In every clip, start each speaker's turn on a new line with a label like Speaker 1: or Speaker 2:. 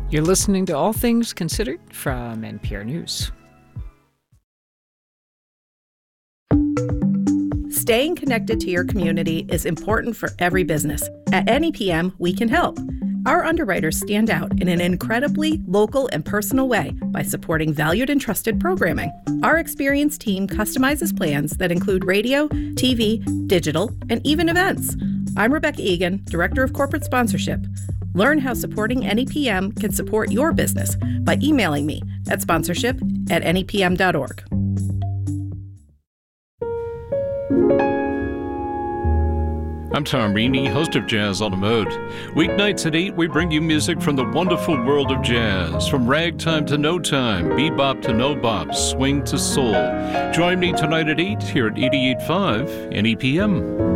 Speaker 1: You're listening to All Things Considered from NPR News.
Speaker 2: Staying connected to your community is important for every business. At NEPM, we can help. Our underwriters stand out in an incredibly local and personal way by supporting valued and trusted programming. Our experienced team customizes plans that include radio, TV, digital, and even events. I'm Rebecca Egan, Director of Corporate Sponsorship. Learn how supporting NEPM can support your business by emailing me at sponsorship@nepm.org.
Speaker 3: I'm Tom Reaney, host of Jazz on the Mode. Weeknights at 8, we bring you music from the wonderful world of jazz. From ragtime to no time, bebop to no bop, swing to soul. Join me tonight at 8 here at 88.5 NEPM.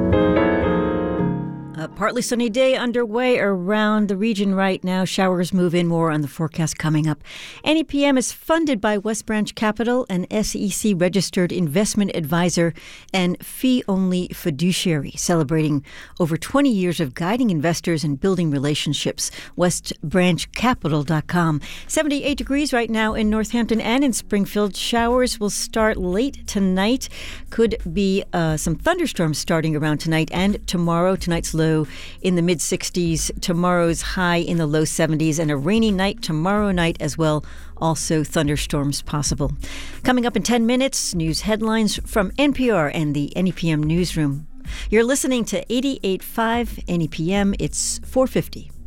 Speaker 4: A partly sunny day underway around the region right now. Showers move in. More on the forecast coming up. NEPM is funded by West Branch Capital, an SEC-registered investment advisor and fee-only fiduciary, celebrating over 20 years of guiding investors and building relationships. WestBranchCapital.com. 78 degrees right now in Northampton and in Springfield. Showers will start late tonight. Could be some thunderstorms starting around tonight and tomorrow. Tonight's low in the mid-60s, tomorrow's high in the low 70s, and a rainy night tomorrow night as well. Also thunderstorms possible. Coming up in 10 minutes, news headlines from NPR and the NEPM newsroom. You're listening to 88.5 NEPM. It's 4:50.